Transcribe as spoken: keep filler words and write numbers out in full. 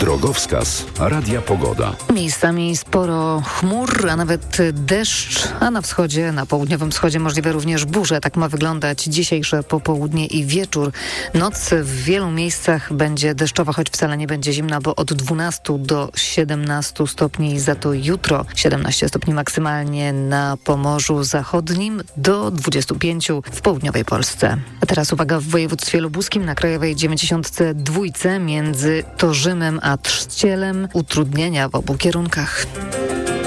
Drogowskaz Radia Pogoda. Miejscami sporo chmur, a nawet deszcz, a na wschodzie, na południowym wschodzie możliwe również burze. Tak ma wyglądać dzisiejsze popołudnie i wieczór. Noc w wielu miejscach będzie deszczowa, choć wcale nie będzie zimna, bo od dwunastu do siedemnastu stopni, za to jutro siedemnaście stopni maksymalnie na Pomorzu Zachodnim, do dwudziestu pięciu w południowej Polsce. A teraz uwaga, w województwie lubuskim na krajowej dziewięćdziesiątce dwa między Torzymem a Trzcielem utrudnienia w obu kierunkach.